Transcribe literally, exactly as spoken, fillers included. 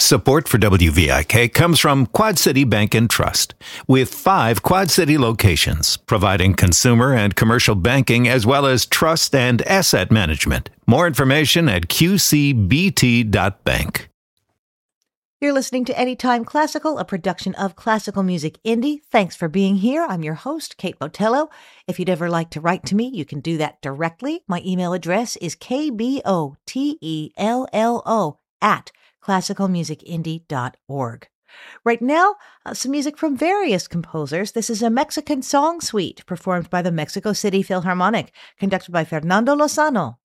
Support for W V I K comes from Quad City Bank and Trust, with five Quad City locations, providing consumer and commercial banking as well as trust and asset management. More information at q c b t dot bank. You're listening to Anytime Classical, a production of Classical Music Indie. Thanks for being here. I'm your host, Kate Botello. If you'd ever like to write to me, you can do that directly. My email address is k b o t e l l o at classical music indie dot org. Right now, uh, some music from various composers. This is a Mexican song suite performed by the Mexico City Philharmonic, conducted by Fernando Lozano.